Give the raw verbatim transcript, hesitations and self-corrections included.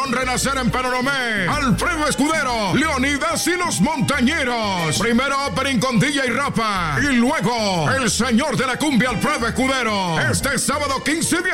vieron renacer en Penonomé Alfredo Escudero, Leonidas y los Montañeros. Primero opening con D J Rafa y luego el señor de la cumbia Alfredo Escudero. Este sábado quince de